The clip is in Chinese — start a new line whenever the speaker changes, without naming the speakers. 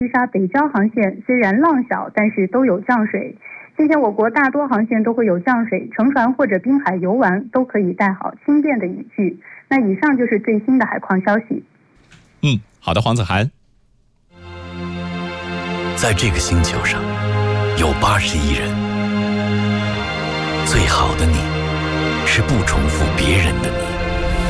沙北交航线虽然浪小，但是都有降水。今天我国大多航线都会有降水，乘船或者滨海游玩都可以带好轻便的雨具。那以上就是最新的海况消息。
好的，黄子涵。
在这个星球上有80亿人，最好的你是不重复别人的你。